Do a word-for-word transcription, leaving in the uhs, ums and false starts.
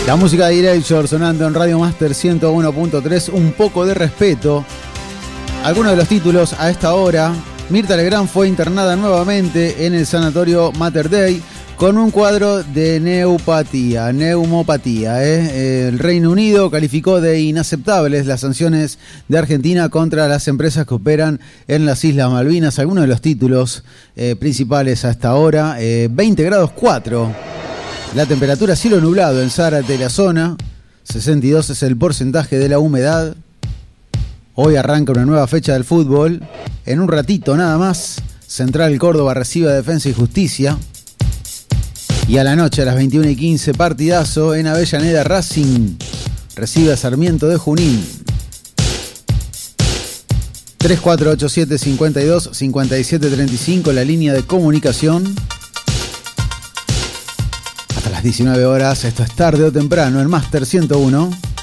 La música de Erasure sonando en Radio Master ciento uno punto tres. Un poco de respeto. Algunos de los títulos a esta hora. Mirta Legrand fue internada nuevamente en el sanatorio Mater Dei con un cuadro de neupatía, neumopatía. ¿eh? El Reino Unido calificó de inaceptables las sanciones de Argentina contra las empresas que operan en las Islas Malvinas. Algunos de los títulos eh, principales a esta hora. Eh, veinte grados cuatro. La temperatura cielo nublado en Zárate, la zona. sesenta y dos es el porcentaje de la humedad. Hoy arranca una nueva fecha del fútbol. En un ratito nada más, Central Córdoba recibe a Defensa y Justicia. Y a la noche, a las veintiuna y quince, partidazo en Avellaneda. Racing recibe a Sarmiento de Junín. tres cuatro ocho siete, cinco dos, cinco siete tres cinco, la línea de comunicación. Hasta las diecinueve horas, esto es tarde o temprano en Master ciento uno.